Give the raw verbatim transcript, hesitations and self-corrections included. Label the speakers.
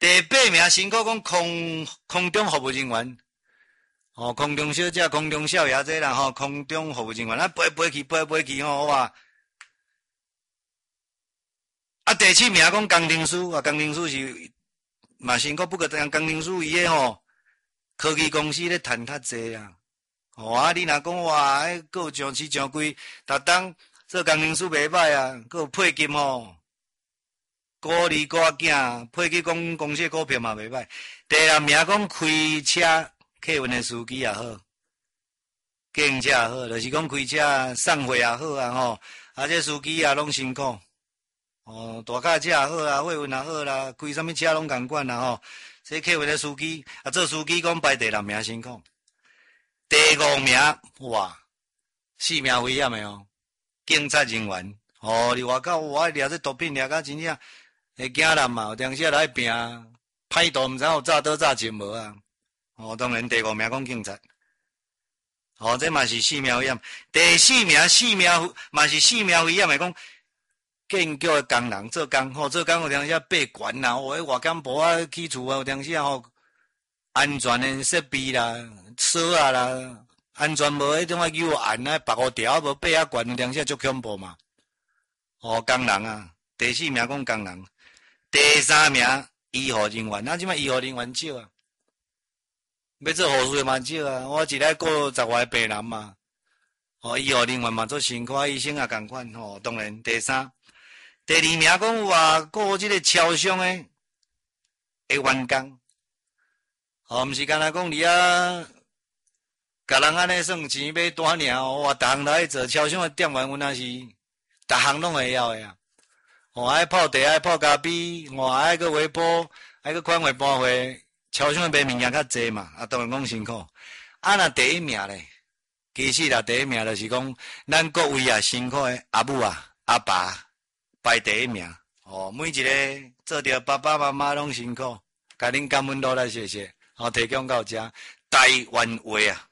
Speaker 1: 第八名辛苦讲空空中服务人员，哦，空中小姐、空中少爷这啦吼，空中服务人员，啊飞飞去飞飞去吼，哇！啊，第七名讲工程师，啊，工程师是嘛辛苦，不过但工程师伊个吼，科技公司咧赚较济啊。哦啊，你若讲哇，迄个有上市上贵，逐当做工程师袂歹啊，佮有配金吼。鼓励鼓囝，配去讲公司股票嘛袂歹。第六名讲开车客运的司机也好，警车也好，就是讲开车送货也好啊吼。啊，这司机啊拢辛苦。哦，大卡车也好啊，货运也好啦，开什么车拢共款啦吼。这客运的司机啊，做司机讲排第六名辛苦。第五名哇，四名危险的哦，警察人员。哦，伫外口哇，掠这毒品掠甲真正。会惊人嘛？有当时来拼，歹徒毋知有炸倒炸钱无啊？哦，当然第五名讲警察，哦，这嘛是四名危险。第四名四名嘛是四名危险的讲建筑的工人做工，吼、哦、做工有当时爬悬啦，哦，迄外间坡啊起厝啊，有当时吼安全的设备啦、锁啊啦，安全无迄种啊有按啊绑个条无爬啊悬，有当时足恐怖嘛。哦，工人啊，第四名讲工人。第三名医护人员，咱即摆医护人员少啊，要做护士嘛少啊。我一日过十外病人嘛，哦，医护人员嘛做辛苦，医生也共款吼。当然，第三、第二名讲有啊，过即个超商诶诶员工，哦，毋是干那讲你啊，甲人安尼算钱买单尔哦，我逐项来做超商诶店员，阮也是逐项拢会晓诶啊。哦，爱泡茶，爱泡咖啡，哦，爱个微波，爱个款汇搬回，超商卖物件较济嘛，啊，当然讲辛苦。啊，若第一名咧，其实啦，第一名就是讲咱各位啊辛苦诶阿母啊、阿爸排第一名。哦，每一个做着爸爸妈妈拢辛苦，甲恁感恩落来谢谢。哦，提供到遮台湾话啊。